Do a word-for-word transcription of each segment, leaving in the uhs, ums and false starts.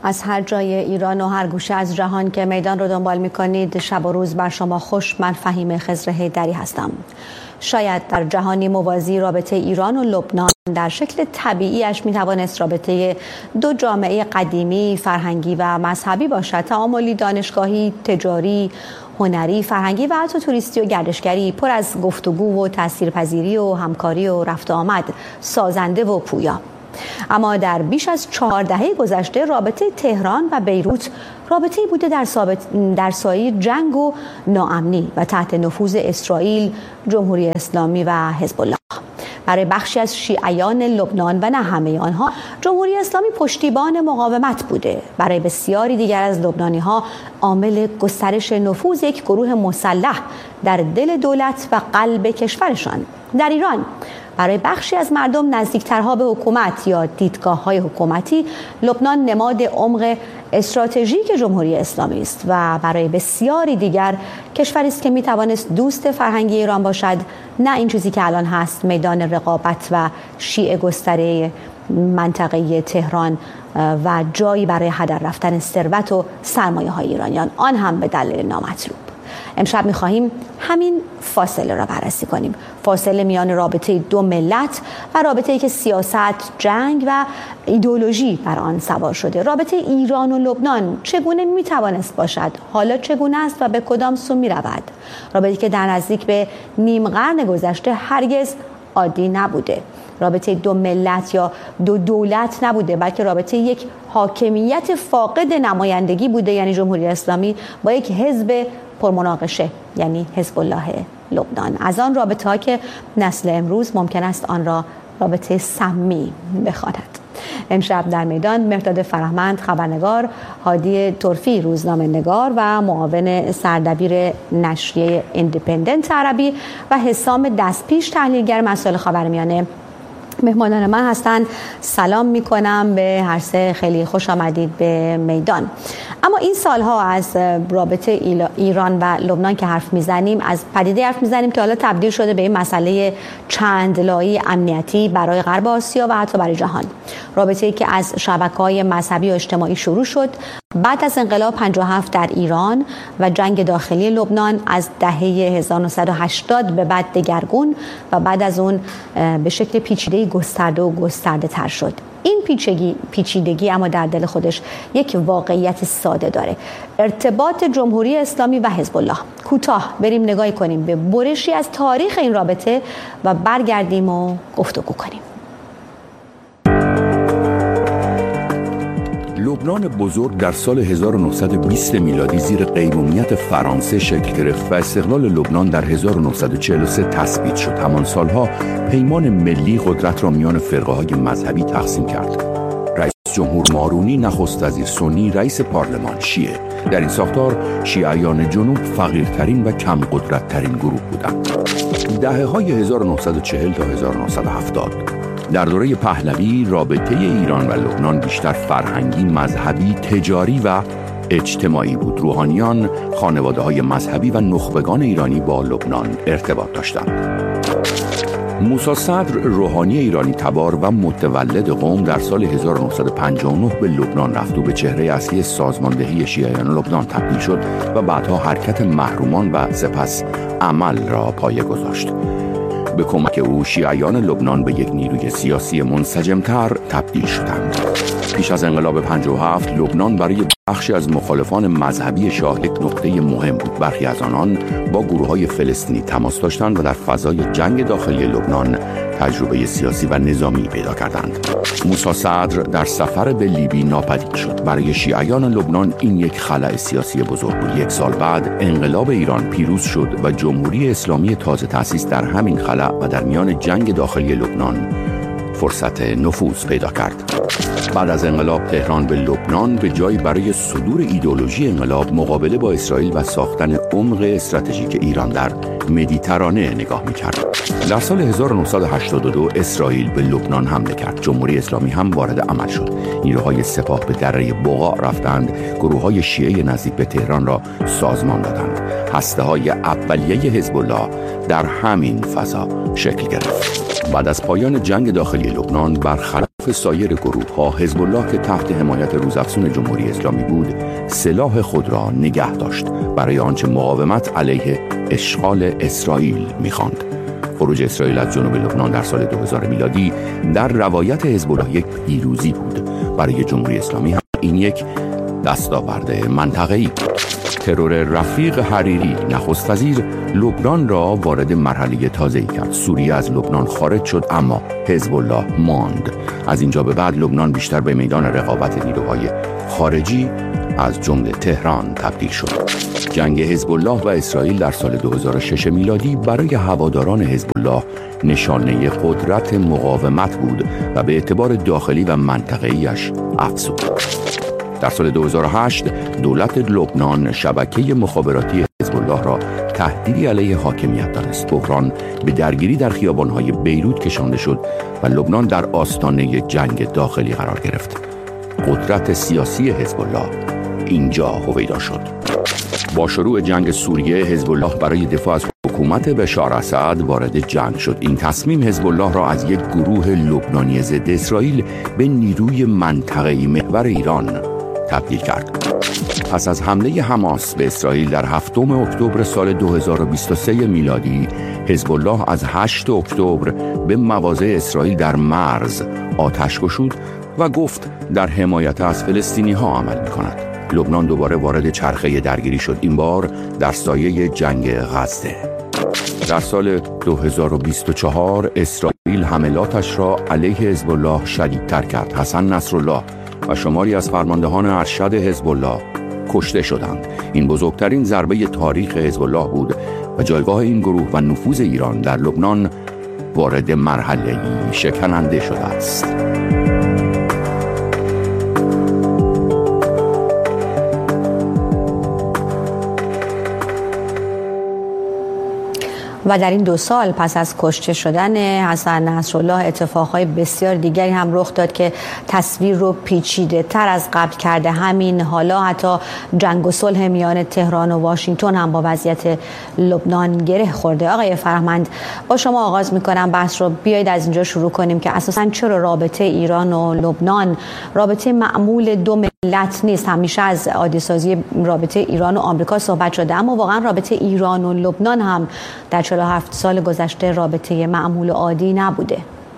از هر جای ایران و هر گوشه از جهان که میدان رو دنبال میکنید، شب و روز بر شما خوش. من فهیم خضر حیدری هستم. شاید در جهانی موازی رابطه ایران و لبنان در شکل طبیعیش میتوانست رابطه دو جامعه قدیمی، فرهنگی و مذهبی باشد. تعاملی دانشگاهی، تجاری، هنری، فرهنگی و حتی توریستی و گردشگری پر از گفتگو و تاثیرپذیری و همکاری و رفت و آمد، سازنده و پویا. اما در بیش از چهار دهه گذشته رابطه تهران و بیروت رابطه‌ای بوده در, در سایه جنگ و ناامنی و تحت نفوذ اسرائیل، جمهوری اسلامی و حزب الله. برای بخشی از شیعیان لبنان و نه همه آنها، جمهوری اسلامی پشتیبان مقاومت بوده. برای بسیاری دیگر از لبنانی‌ها عامل گسترش نفوذ یک گروه مسلح در دل دولت و قلب کشورشان. در ایران برای بخشی از مردم نزدیکترها به حکومت یا دیدگاه‌های حکومتی، لبنان نماد عمق استراتژیک جمهوری اسلامی است و برای بسیاری دیگر کشوری است که میتوانست دوست فرهنگی ایران باشد، نه این چیزی که الان هست، میدان رقابت و شیعه گستره منطقه تهران و جایی برای هدر رفتن ثروت و سرمایه‌های ایرانیان، آن هم به دلیل نامطلوب. امشب می‌خواهیم همین فاصله را بررسی کنیم. فاصله میان رابطه دو ملت و رابطه‌ای که سیاست، جنگ و ایدئولوژی بر آن سوار شده. رابطه ایران و لبنان چگونه میتوانست باشد؟ حالا چگونه است و به کدام سو می‌رود؟ رابطه‌ای که در نزدیک به نیم قرن گذشته هرگز عادی نبوده. رابطه دو ملت یا دو دولت نبوده، بلکه رابطه یک حاکمیت فاقد نمایندگی بوده، یعنی جمهوری اسلامی با یک حزب پرمناقشه، یعنی حزب الله لبنان. از آن رابطه ها که نسل امروز ممکن است آن را رابطه سمی بخواند. امشب در میدان مهرداد فرهمند خبرنگار، هادی طرفی روزنامه نگار و معاون سردبیر نشریه ایندیپندنت عربی و حسام دستپیش تحلیلگر مسائل خاورمیانه مهمانان من هستند. سلام میکنم به هر سه، خیلی خوش آمدید به میدان. اما این سالها از رابطه ایران و لبنان که حرف میزنیم، از پدیده حرف میزنیم که حالا تبدیل شده به این مسئله چند لایه امنیتی برای غرب آسیا و حتی برای جهان. رابطه‌ای که از شبکه‌های مذهبی و اجتماعی شروع شد، بعد از انقلاب پنجاه و هفت در ایران و جنگ داخلی لبنان از دهه هزار و نهصد و هشتاد به بعد دگرگون و بعد از اون به شکل پیچیده‌ای گسترده و گسترده تر شد. این پیچیدگی پیچیدگی اما در دل خودش یک واقعیت ساده داره: ارتباط جمهوری اسلامی و حزب الله. کوتاه بریم نگاهی کنیم به برشی از تاریخ این رابطه و برگردیم و گفتگو کنیم. لبنان بزرگ در سال هزار و نهصد و بیست میلادی زیر قیمومیت فرانسه شکل گرفت و استقلال لبنان در هزار و نهصد و چهل و سه تثبیت شد. همان سالها پیمان ملی قدرت را میان فرقه‌های مذهبی تقسیم کرد. رئیس جمهور مارونی نخست وزیر سنی، رئیس پارلمان شیعه. در این ساختار شیعیان جنوب فقیرترین و کم قدرتترین گروه بودند. دهه‌های هزار و نهصد و چهل تا هزار و نهصد و هفتاد در دوره پهلوی رابطه ایران و لبنان بیشتر فرهنگی، مذهبی، تجاری و اجتماعی بود. روحانیان، خانواده‌های مذهبی و نخبگان ایرانی با لبنان ارتباط داشتند. موسی صدر، روحانی ایرانی تبار و متولد قم، در سال هزار و نهصد و پنجاه و نه به لبنان رفت و به چهره اصلی سازماندهی شیعیان لبنان تبدیل شد و بعدها حرکت محرومان و سپس عمل را پایه گذاشت. به کمک او شیعیان لبنان به یک نیروی سیاسی منسجم‌تر تبدیل شدند. پیش از انقلاب پنجاه و هفت لبنان برای بخشی از مخالفان مذهبی شاه یک نقطه مهم بود. برخی از آنان با گروه‌های فلسطینی تماس داشتند و در فضای جنگ داخلی لبنان تجربه سیاسی و نظامی پیدا کردند. موسی صدر در سفر به لیبی ناپدید شد. برای شیعیان لبنان این یک خلأ سیاسی بزرگ بود. یک سال بعد انقلاب ایران پیروز شد و جمهوری اسلامی تازه تأسیس در همین خلأ و در میان جنگ داخلی لبنان فرصت نفوذ پیدا کرد. بعد از انقلاب تهران به لبنان به جای برای صدور ایدئولوژی انقلاب، مقابله با اسرائیل و ساختن عمق استراتژیک ایران در مدیترانه نگاه می‌کرد. در سال هزار و نهصد و هشتاد و دو اسرائیل به لبنان حمله کرد. جمهوری اسلامی هم وارد عمل شد. نیروهای سپاه به دره بقاع رفتند. گروه‌های شیعه نزدیک به تهران را سازمان دادند. هسته‌های اولیه حزب الله در همین فضا شکل گرفت. بعد از پایان جنگ داخلی لبنان برخلاف سایر گروه ها، حزب الله که تحت حمایت روزافزون جمهوری اسلامی بود سلاح خود را نگه داشت برای آنچه مقاومت علیه اشغال اسرائیل می‌خواند. خروج اسرائیل از جنوب لبنان در سال دو هزار میلادی در روایت حزب الله یک پیروزی بود. برای جمهوری اسلامی هم این یک دستاورد منطقه‌ای بود. ترور رفیق حریری نخست وزیر لبنان را وارد مرحله تازه‌ای کرد. سوریه از لبنان خارج شد اما حزب الله ماند. از اینجا به بعد لبنان بیشتر به میدان رقابت نیروهای خارجی از جمله تهران تبدیل شد. جنگ حزب الله و اسرائیل در سال دو هزار و شش میلادی برای هواداران حزب الله نشانه قدرت مقاومت بود و به اعتبار داخلی و منطقه‌ایش افزود. در سال دو هزار و هشت دولت لبنان شبکه مخابراتی حزب الله را تهدیدی علیه حاکمیت دانست. بحران به درگیری در خیابان‌های بیروت کشانده شد و لبنان در آستانه جنگ داخلی قرار گرفت. قدرت سیاسی حزب الله اینجا هویدا شد. با شروع جنگ سوریه حزب الله برای دفاع از حکومت بشار اسد وارد جنگ شد. این تصمیم حزب الله را از یک گروه لبنانی ضد اسرائیل به نیروی منطقه‌ای محور ایران تبدیل کرد. پس از حمله حماس به اسرائیل در هفتم اکتبر سال دو هزار و بیست و سه میلادی، حزب الله از هشتم اکتبر به مواضع اسرائیل در مرز آتش گشود و گفت در حمایت از فلسطینی ها عمل می کند. لبنان دوباره وارد چرخه درگیری شد، این بار در سایه جنگ غزه. در سال دو هزار و بیست و چهار اسرائیل حملاتش را علیه حزب الله شدیدتر کرد. حسن نصرالله و شماری از فرماندهان ارشد حزب الله کشته شدند. این بزرگترین ضربه تاریخ حزب الله بود و جایگاه این گروه و نفوذ ایران در لبنان وارد مرحله‌ای شکننده شده است. و در این دو سال پس از کشته شدن حسن نصرالله اتفاقهای بسیار دیگری هم رخ داد که تصویر رو پیچیده تر از قبل کرده. همین حالا حتی جنگ و صلح میان تهران و واشنگتن هم با وضعیت لبنان گره خورده. آقای فرهمند، با شما آغاز میکنم بحث رو. بیایید از اینجا شروع کنیم که اساساً چرا رابطه ایران و لبنان رابطه معمول دو ملت نیست؟ همیشه از عادی‌سازی رابطه ایران و آمریکا صحبت شده، اما واقعا رابطه ایران و لبنان هم در چهل و هفت سال گذشته رابطه معمول عادی نبوده.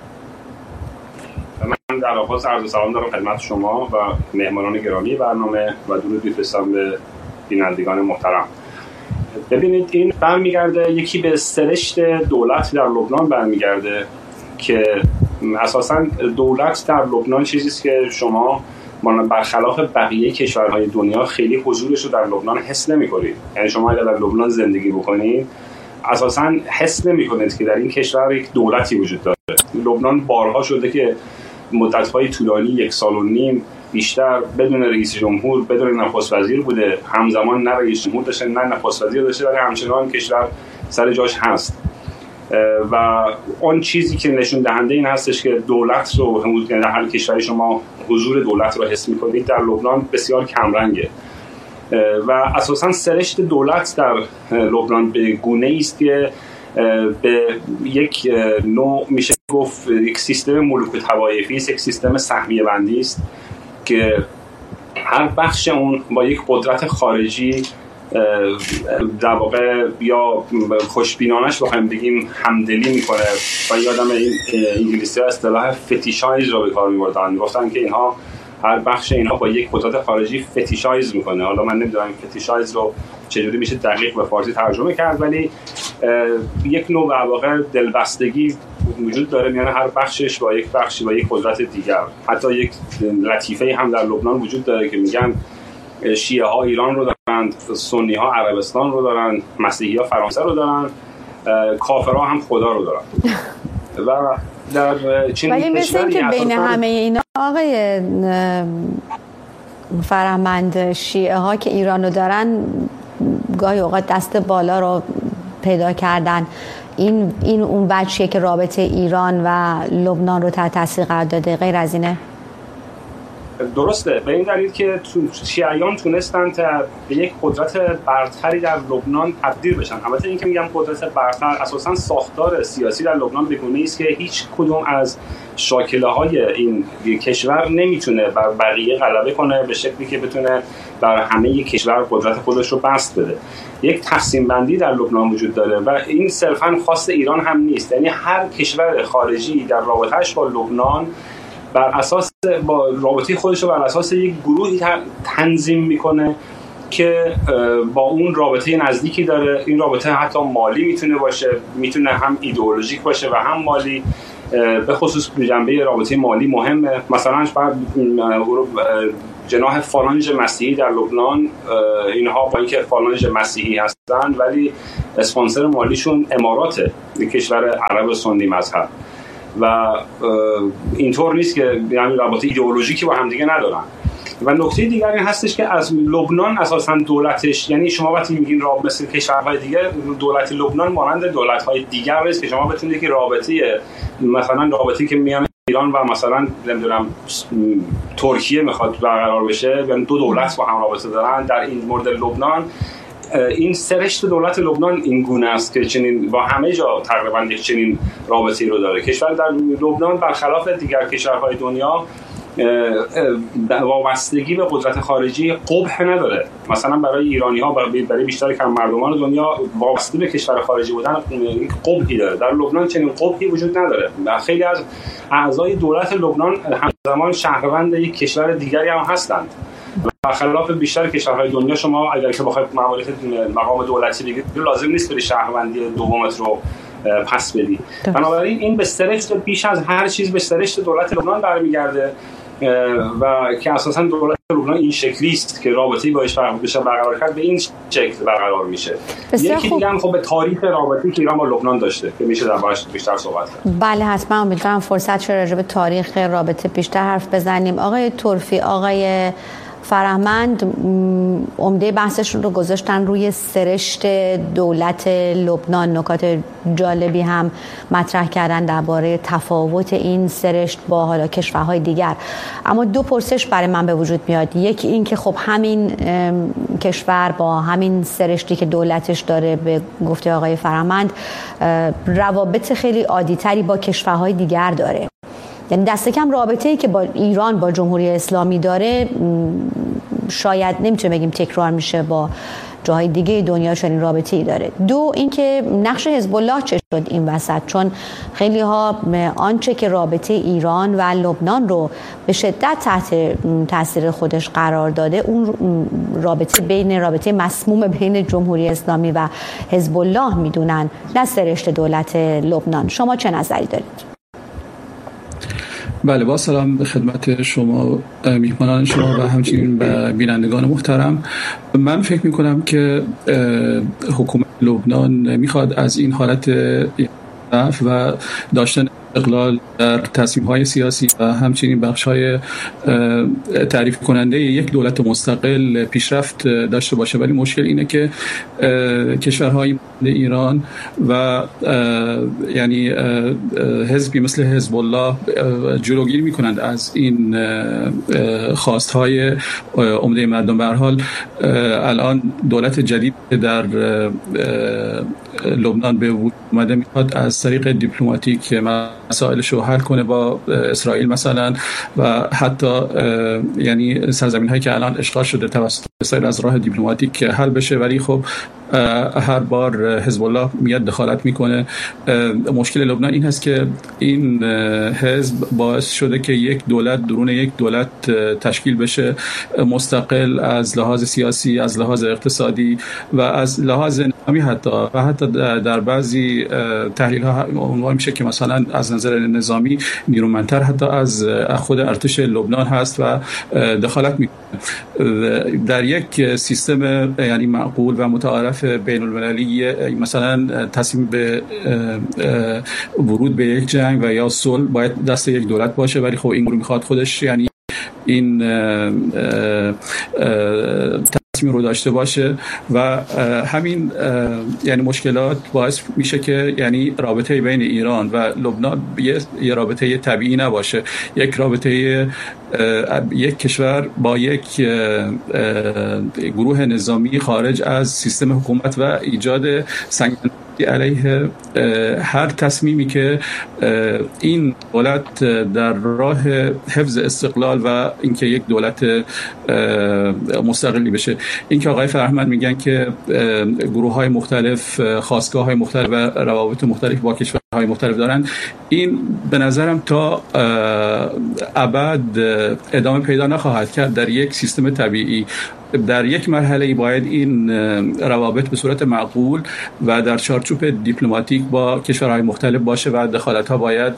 من در آغاز عرض سلام دارم خدمت شما و مهمانان گرامی برنامه و درود میفرستم به بینندگان محترم. ببینید، این برمیگرده یکی به سرشت دولت در لبنان برمیگرده که اساساً دولت در لبنان چیزی است که شما برخلاف بقیه کشورهای دنیا خیلی حضورش رو در لبنان حس نمی‌کنید. یعنی شما اگر در لبنان زندگی بکنید اساساً حس نمی‌کنید که در این کشور یک دولتی وجود داره. لبنان بارها شده که مدت‌های طولانی، یک سال و نیم بیشتر بدون رئیس جمهور، بدون نخست وزیر بوده. همزمان نه رئیس جمهور داشته نه نخست وزیر داشته، ولی همچنان کشور سر جاش هست. و اون چیزی که نشون دهنده این هستش که دولت رو در هر کشوری شما حضور دولت رو حس می‌کنید، در لبنان بسیار کمرنگه و اساساً سرشت دولت در لبنان به گونه‌ای است که به یک نوع میشه گفت یک سیستم ملوک طوایفی است، یک سیستم سهمیه بندی است که هر بخش اون با یک قدرت خارجی در واقع یا خوشبینانش بخوایم بگیم همدلی میکنه و یادم این انگلیسی ها اصطلاح فتیشایز رو به کار میبردن، میگفتن که اینها هر بخش اینها با یک قدرت خارجی فتیشایز میکنه. حالا من نمیدونم فتیشایز رو چجوری میشه دقیق به فارسی ترجمه کرد، ولی یک نوع در واقع دلبستگی وجود داره میان هر بخشش با یک بخشی با یک قدرت دیگر. حتی یک لطیفه هم در لبنان وجود داره که میگن شیعه ها ایران رو دارن، سنی ها عربستان رو دارن، مسیحی ها فرانسه رو دارن، کافرها هم خدا رو دارن. و در چنین ولی مثل این که بین همه اینا آقای فرهمند، شیعه ها که ایران رو دارن گاهی اوقات دست بالا رو پیدا کردن. این این اون بچیه که رابطه ایران و لبنان رو تحت تاثیر قرار داده، غیر از اینه؟ درسته، به این دلیل که شیعیان تونستن به یک قدرت برتری در لبنان تبدیل بشن. البته این که میگم قدرت برتر، اساساً ساختار سیاسی در لبنان به گونه‌ای است که هیچ کدوم از شاکله‌های این کشور نمیتونه بر بقیه غلبه کنه به شکلی که بتونه بر همه کشور قدرت خودش رو بسط بده. یک تقسیم بندی در لبنان وجود داره و این صرفاً خاص ایران هم نیست. یعنی هر کشور خارجی در رابطه‌اش با لبنان بر اساس با رابطه خودش رو بر اساس یک گروهی تنظیم میکنه که با اون رابطه نزدیکی داره. این رابطه حتی مالی میتونه باشه، میتونه هم ایدئولوژیک باشه و هم مالی. به خصوص جنبه رابطه مالی مهمه. مثلا جناح فالانژ مسیحی در لبنان، اینها با اینکه فالانژ مسیحی هستن ولی اسپانسر مالیشون اماراته، کشور عرب سنی مذهب، و اینطور نیست که یعنی رابطه ایدئولوژیکی با هم دیگه ندارن. و نکته دیگر این هستش که از لبنان اساساً دولتش، یعنی شما وقتی میگین رابطه مثل کشورهای دیگه، دولت لبنان مانند دولت‌های دیگر نیست که شما بتونید که رابطه مثلا رابطه‌ای که میان ایران و مثلا نمیدونم ترکیه میخواد برقرار بشه، یعنی دو دولت با هم رابطه دارن. در این مورد لبنان این سرشت دولت لبنان این گونه است که چنین با همه جا تقریبا یک چنین رابطه‌ای رو داره. کشور در لبنان برخلاف دیگر کشورهای دنیا وابستگی به قدرت خارجی قبح نداره. مثلا برای ایرانی‌ها، برای بیشتر کم مردمان دنیا، وابسته به کشور خارجی بودن قبحی داره. در لبنان چنین قبحی وجود نداره. خیلی از اعضای دولت لبنان همزمان شهروند یک کشور دیگری هم هستند. برخلاف بیشتر کشورهای دنیا، شما اگر که بخواید مقام دولتی بگیرید لازم نیست بری شهروندی دومت رو پس بدی. بنابراین این به سرشت بیش از هر چیز به سرشت دولت لبنان برمیگرده و که اساساً دولت لبنان این شکلی است که رابطه‌ای باش بشه برقرار کرد، به این شکل برقرار میشه. یکی دیگه هم خب به تاریخ رابطه‌ای که ایران با لبنان داشته که میشه دربارش بیشتر صحبت کرد. بله حتما، امیدوارم فرصت شه راجع به تاریخ رابطه بیشتر حرف بزنیم. آقای طرفی، آقای فرهمند عمده بحثشون رو گذاشتن روی سرشت دولت لبنان. نکات جالبی هم مطرح کردن درباره تفاوت این سرشت با حالا کشورهای دیگر. اما دو پرسش برای من به وجود میاد. یکی این که خب همین کشور با همین سرشتی که دولتش داره، به گفته آقای فرهمند، روابط خیلی عادی‌تری با کشورهای دیگر داره. یعنی دست کم رابطه‌ای که با ایران با جمهوری اسلامی داره شاید نمیتونه بگیم تکرار میشه با جاهای دیگه دنیا، چنین رابطه‌ای داره. دو اینکه نقش حزب الله چه شد این وسط، چون خیلی ها آنچه که رابطه ایران و لبنان رو به شدت تحت تاثیر خودش قرار داده، اون رابطه بین رابطه مسموم بین جمهوری اسلامی و حزب الله میدونن، نه سرشت دولت لبنان. شما چه نظری دارید؟ بله، با سلام به خدمت شما، میهمانان شما و همچنین به بینندگان محترم. من فکر میکنم که حکومت لبنان میخواد از این حالت و داشتن استقلال در تصمیم‌های سیاسی و همچنین بخش‌های تعریف کننده یک دولت مستقل پیشرفت داشته باشه. ولی مشکل اینه که کشورهای ایران و یعنی حزبی مثل حزب الله جلوگیری می‌کنند از این خواست‌های عمده مردم. به هر حال الان دولت جدید در لبنان به وجود اومده میخواد از طریق دیپلماتیک مسائلش رو حل کنه با اسرائیل مثلا، و حتی یعنی سرزمین هایی که الان اشغال شده توسط اسرائیل از راه دیپلماتیک حل بشه. ولی خب هر بار حزب الله میاد دخالت میکنه. مشکل لبنان این هست که این حزب باعث شده که یک دولت درون یک دولت تشکیل بشه، مستقل از لحاظ سیاسی، از لحاظ اقتصادی و از لحاظ نظامی حتی و حتی در بعضی تحلیل ها عنوان میشه که مثلا از نظر نظامی نیرومندتر حتی از خود ارتش لبنان هست و دخالت میکنه در یک سیستم یعنی معقول و متعارف بین المللی. مثلا تصمیم به ورود به یک جنگ و یا صلح باید دست یک دولت باشه، ولی خب این گروه میخواد خودش یعنی این تصمیم رو داشته باشه و همین یعنی مشکلات باعث میشه که یعنی رابطه بین ایران و لبنان یه, یه رابطه طبیعی نباشه، یک رابطه یک کشور با یک گروه نظامی خارج از سیستم حکومت و ایجاد سنگین علیه هر تصمیمی که این دولت در راه حفظ استقلال و اینکه یک دولت مستقلی بشه. اینکه آقای فرهمند میگن که گروه‌های مختلف خاستگاه‌های مختلف و روابط مختلف با کشورهای مختلف دارن، این به نظرم تا ابد ادامه پیدا نخواهد کرد در یک سیستم طبیعی. در یک مرحله باید این روابط به صورت معقول و در چارچوب دیپلماتیک با کشورهای مختلف باشه و دخالت‌ها باید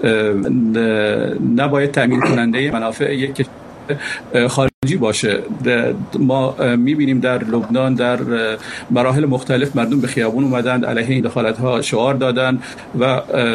نباید تأمین کننده منافع یک کشور خارجی باشه. ما می‌بینیم در لبنان در مراحل مختلف مردم به خیابون اومدند، علیه این دخالت‌ها شعار دادن و